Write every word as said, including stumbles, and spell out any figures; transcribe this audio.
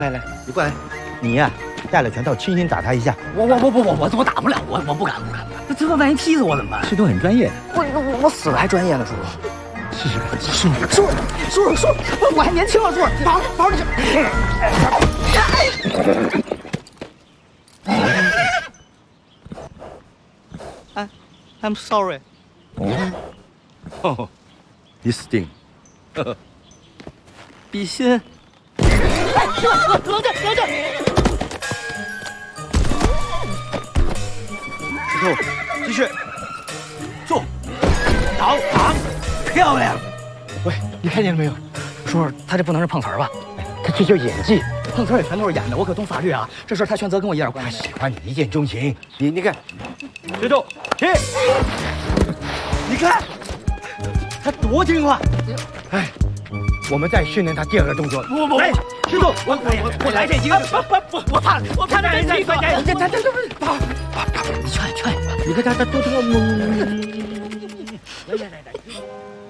来来，你过来，你呀、带了拳套，轻轻打他一下。 我我我我我我我打不了，我我不敢不敢。那这万一踢死我怎么办？ 这都很专业的。 我我我死了还专业呢，叔叔。 试试看，试试。 叔叔叔叔，我我还年轻啊，叔叔，保保你。I I'm sorry。 哦，你死定了。 比心。冷静冷静。 石头，继续。坐。 倒躺，漂亮。喂，你看见了没有？叔叔，他这不能是碰瓷儿吧？ 他这叫演技。 碰瓷儿也全都是演的，我可懂法律啊。这事儿他全责跟我一点关系没有。 喜欢你一见钟情，你你看，石头起，你看他多听话。哎，我们再训练他第二个动作。 不不， 来，石头，我我我来这几个。 不不不，我怕我怕他真踢死我。这这这这不是，你劝劝， 你看他他多听话。